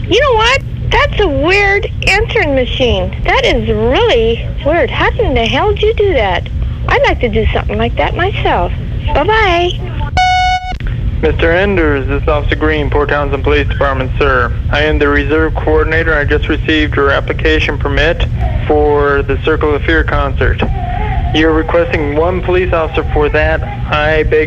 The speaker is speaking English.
You know what? That's a weird answering machine. That is really weird. How in the hell did you do that? I'd like to do something like that myself. Bye-bye. Mr. Enders, this is Officer Green, Port Townsend Police Department, sir. I am the reserve coordinator. I just received your application permit for the Circle of Fear concert. You're requesting one police officer for that. I beg